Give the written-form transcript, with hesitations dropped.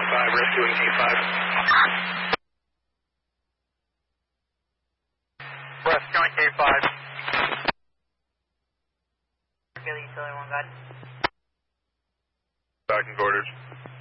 5, rescuing K5. Rescuing K5. Utility 1 guide. Back in quarters.